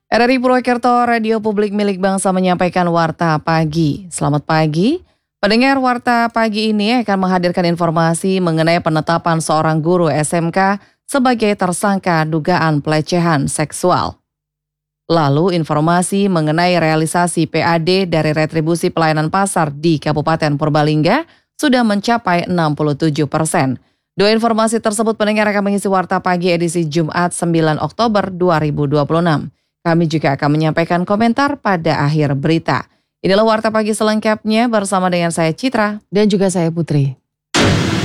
RRI Purwokerto, Radio Publik Milik Bangsa menyampaikan Warta Pagi. Selamat pagi. Pendengar, Warta Pagi ini akan menghadirkan informasi mengenai penetapan seorang guru SMK sebagai tersangka dugaan pelecehan seksual. Lalu informasi mengenai realisasi PAD dari retribusi pelayanan pasar di Kabupaten Purbalingga sudah mencapai 67%. Dua informasi tersebut pendengar akan mengisi Warta Pagi edisi Jumat 9 Oktober 2026. Kami juga akan menyampaikan komentar pada akhir berita. Inilah Warta Pagi selengkapnya bersama dengan saya Citra dan juga saya Putri.